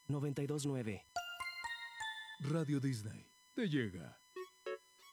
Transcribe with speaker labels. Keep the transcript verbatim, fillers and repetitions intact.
Speaker 1: noventa y dos punto nueve.
Speaker 2: Radio Disney te llega.